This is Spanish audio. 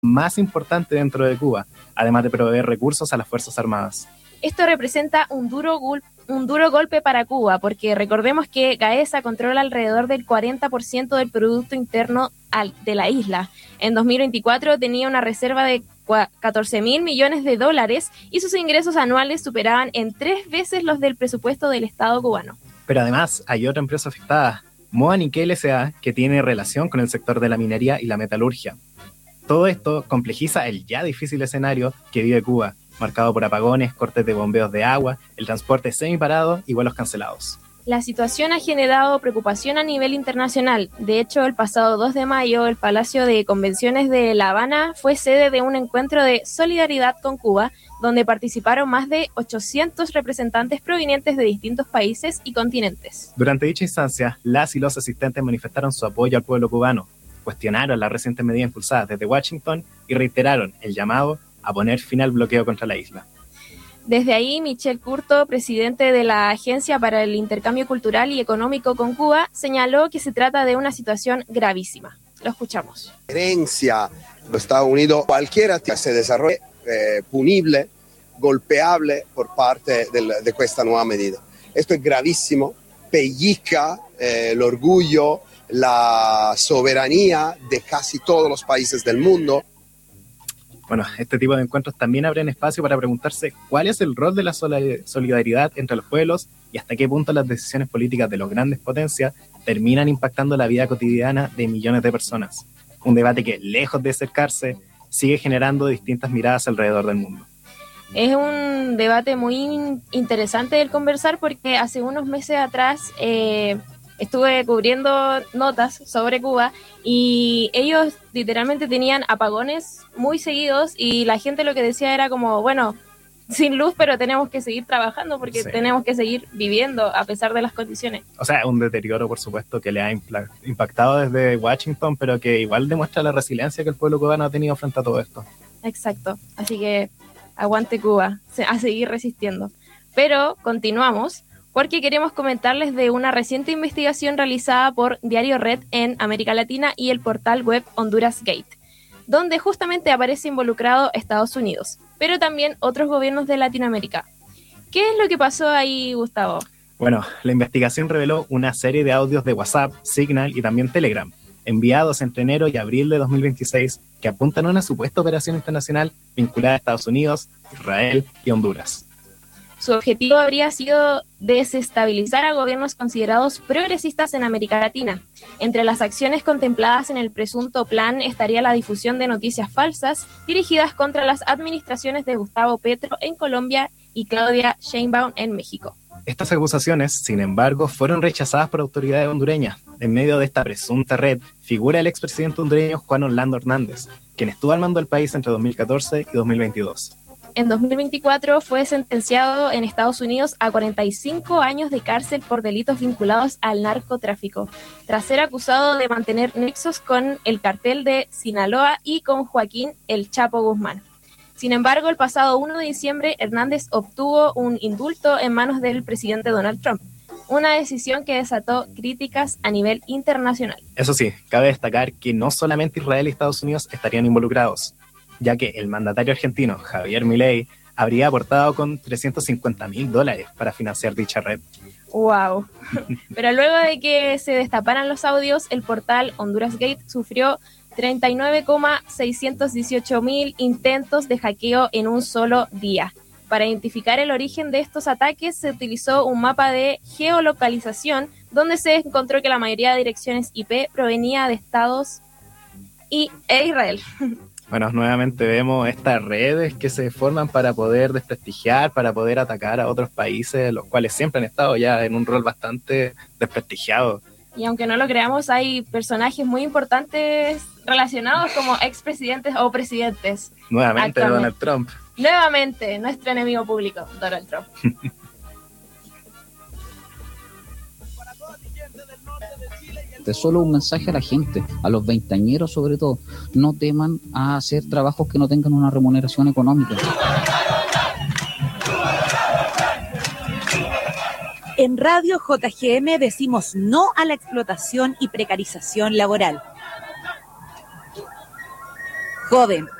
más importante dentro de Cuba, además de proveer recursos a las Fuerzas Armadas. Esto representa un duro golpe para Cuba, porque recordemos que Gaesa controla alrededor del 40% del Producto Interno de la isla. En 2024 tenía una reserva de 14.000 millones de dólares y sus ingresos anuales superaban en 3 veces los del presupuesto del Estado cubano. Pero además hay otra empresa afectada, Moa Nickel S.A., que tiene relación con el sector de la minería y la metalurgia. Todo esto complejiza el ya difícil escenario que vive Cuba, marcado por apagones, cortes de bombeos de agua, el transporte semiparado y vuelos cancelados. La situación ha generado preocupación a nivel internacional. De hecho, el pasado 2 de mayo, el Palacio de Convenciones de La Habana fue sede de un encuentro de solidaridad con Cuba, donde participaron más de 800 representantes provenientes de distintos países y continentes. Durante dicha instancia, las y los asistentes manifestaron su apoyo al pueblo cubano, cuestionaron las recientes medidas impulsadas desde Washington y reiteraron el llamado a poner fin al bloqueo contra la isla. Desde ahí, Michel Curto, presidente de la Agencia para el Intercambio Cultural y Económico con Cuba, señaló que se trata de una situación gravísima. Lo escuchamos. Herencia de los Estados Unidos, cualquiera que se desarrolle punible, golpeable por parte de esta nueva medida. Esto es gravísimo, pellizca el orgullo, la soberanía de casi todos los países del mundo. Bueno, este tipo de encuentros también abren espacio para preguntarse cuál es el rol de la solidaridad entre los pueblos y hasta qué punto las decisiones políticas de las grandes potencias terminan impactando la vida cotidiana de millones de personas. Un debate que, lejos de acercarse, sigue generando distintas miradas alrededor del mundo. Es un debate muy interesante el conversar porque hace unos meses atrás estuve cubriendo notas sobre Cuba y ellos literalmente tenían apagones muy seguidos y la gente lo que decía era como, bueno, sin luz, pero tenemos que seguir trabajando porque tenemos que seguir viviendo a pesar de las condiciones. O sea, un deterioro, por supuesto, que le ha impactado desde Washington, pero que igual demuestra la resiliencia que el pueblo cubano ha tenido frente a todo esto. Exacto, así que aguante Cuba, a seguir resistiendo. Pero continuamos, porque queremos comentarles de una reciente investigación realizada por Diario Red en América Latina y el portal web Honduras Gate, donde justamente aparece involucrado Estados Unidos, pero también otros gobiernos de Latinoamérica. ¿Qué es lo que pasó ahí, Gustavo? Bueno, la investigación reveló una serie de audios de WhatsApp, Signal y también Telegram, enviados entre enero y abril de 2026, que apuntan a una supuesta operación internacional vinculada a Estados Unidos, Israel y Honduras. Su objetivo habría sido desestabilizar a gobiernos considerados progresistas en América Latina. Entre las acciones contempladas en el presunto plan estaría la difusión de noticias falsas dirigidas contra las administraciones de Gustavo Petro en Colombia y Claudia Sheinbaum en México. Estas acusaciones, sin embargo, fueron rechazadas por autoridades hondureñas. En medio de esta presunta red figura el expresidente hondureño Juan Orlando Hernández, quien estuvo al mando del país entre 2014 y 2022. En 2024 fue sentenciado en Estados Unidos a 45 años de cárcel por delitos vinculados al narcotráfico, tras ser acusado de mantener nexos con el cartel de Sinaloa y con Joaquín El Chapo Guzmán. Sin embargo, el pasado 1 de diciembre, Hernández obtuvo un indulto en manos del presidente Donald Trump, una decisión que desató críticas a nivel internacional. Eso sí, cabe destacar que no solamente Israel y Estados Unidos estarían involucrados, ya que el mandatario argentino, Javier Milei, habría aportado con $350,000 para financiar dicha red. ¡Wow! Pero luego de que se destaparan los audios, el portal Honduras Gate sufrió 39,618,000 intentos de hackeo en un solo día. Para identificar el origen de estos ataques, se utilizó un mapa de geolocalización, donde se encontró que la mayoría de direcciones IP provenía de Estados e Israel. Bueno, nuevamente vemos estas redes que se forman para poder desprestigiar, para poder atacar a otros países, los cuales siempre han estado ya en un rol bastante desprestigiado. Y aunque no lo creamos, hay personajes muy importantes relacionados como expresidentes o presidentes. Nuevamente Donald Trump. Nuevamente, nuestro enemigo público, Donald Trump. Solo un mensaje a la gente, a los veinteañeros sobre todo, no teman a hacer trabajos que no tengan una remuneración económica. En Radio JGM decimos no a la explotación y precarización laboral. joden.